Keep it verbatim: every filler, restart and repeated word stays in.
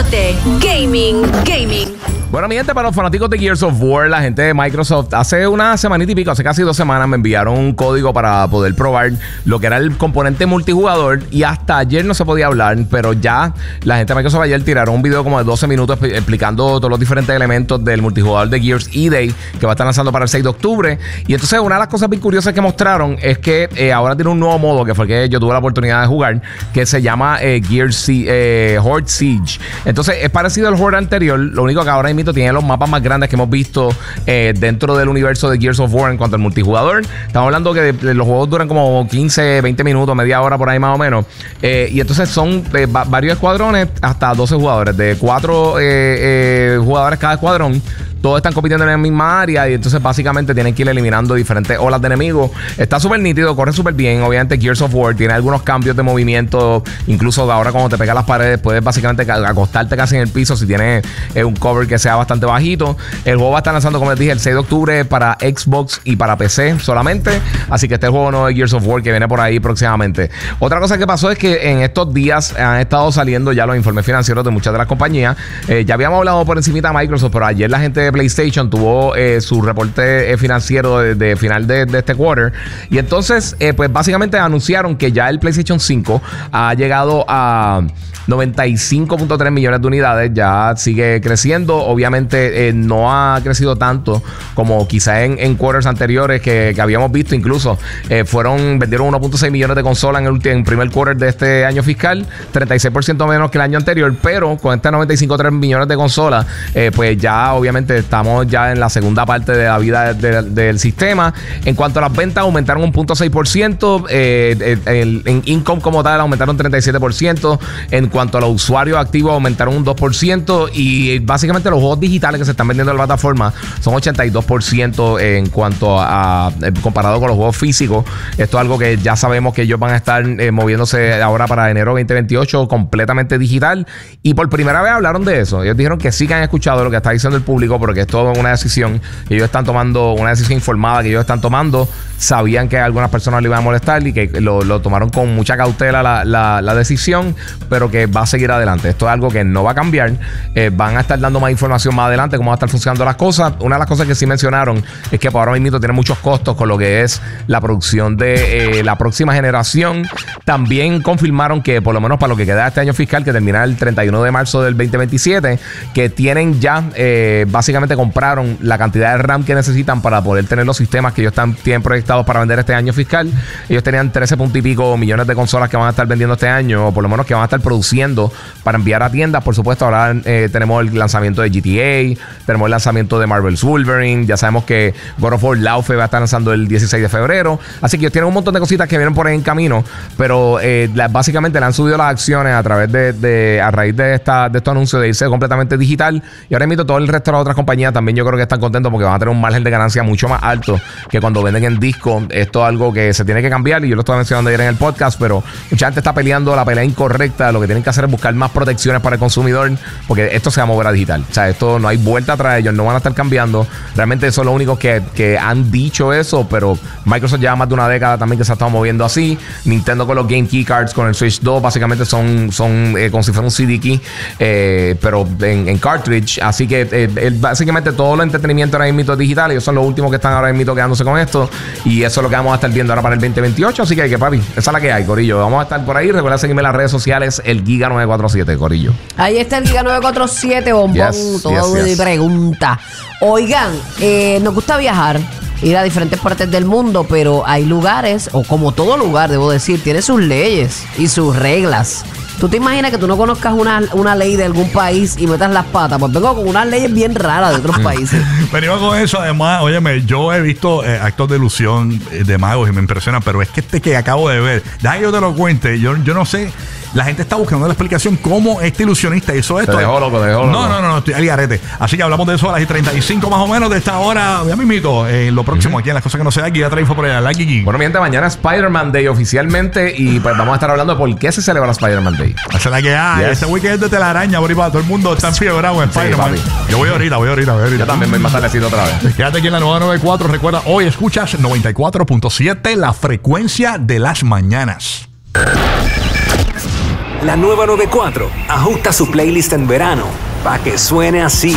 siete. Gaming, gaming. Bueno, mi gente, para los fanáticos de Gears of War, la gente de Microsoft, hace una semanita y pico, hace casi dos semanas, me enviaron un código para poder probar lo que era el componente multijugador. Y hasta ayer no se podía hablar, pero ya la gente de Microsoft ayer tiraron un video como de doce minutos explicando todos los diferentes elementos del multijugador de Gears E-Day, que va a estar lanzando para el seis de octubre. Y entonces una de las cosas bien curiosas que mostraron es que eh, ahora tiene un nuevo modo, que fue que yo tuve la oportunidad de jugar, que se llama eh, Gears eh, Horde Siege. Entonces es parecido al Horde anterior, lo único que ahora tiene los mapas más grandes que hemos visto eh, dentro del universo de Gears of War en cuanto al multijugador. Estamos hablando que de, de los juegos duran como quince, veinte minutos, media hora por ahí más o menos. Eh, y entonces son eh, va, varios escuadrones, hasta doce jugadores, de cuatro eh, eh, jugadores cada escuadrón. Todos están compitiendo en la misma área y entonces básicamente tienen que ir eliminando diferentes olas de enemigos. Está súper nítido, corre súper bien. Obviamente Gears of War tiene algunos cambios de movimiento. Incluso ahora cuando te pegas las paredes puedes básicamente acostarte casi en el piso si tienes eh, un cover que sea bastante bajito. El juego va a estar lanzando, como les dije, el seis de octubre para Xbox y para P C solamente. Así que este es el juego nuevo de Gears of War que viene por ahí próximamente. Otra cosa que pasó es que en estos días han estado saliendo ya los informes financieros de muchas de las compañías. Eh, ya habíamos hablado por encimita de Microsoft, pero ayer la gente de PlayStation tuvo eh, su reporte eh, financiero de, de final de, de este quarter. Y entonces, eh, pues básicamente anunciaron que ya el PlayStation cinco ha llegado a noventa y cinco punto tres millones de unidades. Ya sigue creciendo. Obviamente eh, no ha crecido tanto como quizá en, en quarters anteriores que, que habíamos visto. Incluso eh, fueron vendieron uno punto seis millones de consolas en el último, en primer quarter de este año fiscal, treinta y seis por ciento menos que el año anterior. Pero con este noventa y cinco punto tres millones de consolas, eh, pues ya obviamente estamos ya en la segunda parte de la vida de, de, del sistema. En cuanto a las ventas, aumentaron un punto seis por ciento. Eh, el, en income como tal aumentaron treinta y siete por ciento. En cuanto a los usuarios activos, aumentaron un dos por ciento. Y básicamente los juegos digitales que se están vendiendo en la plataforma son ochenta y dos por ciento en cuanto a, a comparado con los juegos físicos. Esto es algo que ya sabemos que ellos van a estar eh, moviéndose ahora para enero veinte veintiocho completamente digital. Y por primera vez hablaron de eso. Ellos dijeron que sí que han escuchado lo que está diciendo el público, porque es todo una decisión que ellos están tomando, una decisión informada que ellos están tomando. Sabían que a algunas personas le iban a molestar y que lo, lo tomaron con mucha cautela la, la, la decisión, pero que va a seguir adelante. Esto es algo que no va a cambiar. Eh, van a estar dando más información más adelante, cómo van a estar funcionando las cosas. Una de las cosas que sí mencionaron es que por ahora mismo tiene muchos costos con lo que es la producción de eh, la próxima generación. También confirmaron que por lo menos para lo que queda de este año fiscal, que termina el treinta y uno de marzo del veinte veintisiete, que tienen ya eh, básicamente compraron la cantidad de RAM que necesitan para poder tener los sistemas que ellos están, tienen proyectados para vender este año fiscal. Ellos tenían trece punto y pico millones de consolas que van a estar vendiendo este año, o por lo menos que van a estar produciendo para enviar a tiendas. Por supuesto, ahora eh, tenemos el lanzamiento de G T A, tenemos el lanzamiento de Marvel's Wolverine, ya sabemos que God of War Laufe va a estar lanzando el dieciséis de febrero. Así que ellos tienen un montón de cositas que vienen por ahí en camino, pero eh, la, básicamente le han subido las acciones a través de, de a raíz de esta de estos anuncios de irse completamente digital. Y ahora mismo todo el resto de las otras compañías también yo creo que están contentos porque van a tener un margen de ganancia mucho más alto que cuando venden en disco. Esto es algo que se tiene que cambiar y yo lo estoy mencionando ayer en el podcast, pero mucha gente está peleando la pelea incorrecta. Lo que tienen que hacer es buscar más protecciones para el consumidor, porque esto se va a mover a digital. O sea, esto no hay vuelta atrás, ellos no van a estar cambiando. Realmente son los únicos que, que han dicho eso, pero Microsoft lleva más de una década también que se ha estado moviendo así. Nintendo con los Game Key Cards, con el Switch dos, básicamente son, son eh, como si fuera un C D key, eh, pero en, en cartridge. Así que eh, el, básicamente todo el entretenimiento ahora mismo es digital. Ellos son los últimos que están ahora mismo quedándose con esto, y eso es lo que vamos a estar viendo ahora para el veinte veintiocho. Así que, que papi, esa es la que hay, corillo. Vamos a estar por ahí. Recuerda seguirme en las redes sociales, el Giga nueve cuatro siete, corillo. Ahí está el Giga nueve cuatro siete, bombón. Yes, todo yes, de yes. pregunta. Oigan, eh, nos gusta viajar, ir a diferentes partes del mundo, pero hay lugares, o como todo lugar, debo decir, tiene sus leyes y sus reglas. ¿Tú te imaginas que tú no conozcas una, una ley de algún país y metas las patas? Pues vengo con unas leyes bien raras de otros países. Venimos con eso. Además, óyeme, yo he visto eh, actos de ilusión eh, de magos y me impresionan, pero es que este que acabo de ver, deja que yo te lo cuente, yo, yo no sé. La gente está buscando la explicación cómo este ilusionista hizo esto. Te dejó loco, te dejó loco. No, no, no, no, estoy al garete. Así que hablamos de eso a las treinta y cinco más o menos de esta hora. Ya mismito, eh, lo próximo uh-huh. aquí en Las Cosas Que No Se Dan. Aquí ya trae info por allá. Like, Gigi. Bueno, mi gente, mañana es Spider-Man Day oficialmente, y pues vamos a estar hablando de por qué se celebra Spider-Man Day. Esa es la que hay. Yes. Este weekend es de telaraña, por ahí para todo el mundo está enfiebrado en Sí, Spider-Man. papi. Yo voy ahorita, voy ahorita, voy ahorita. Yo también voy más tardecito otra vez. Quédate aquí en la nueva noventa y cuatro. Recuerda, hoy escuchas noventa y cuatro punto siete, la frecuencia de las mañanas. La nueva noventa y cuatro ajusta su playlist en verano para que suene así.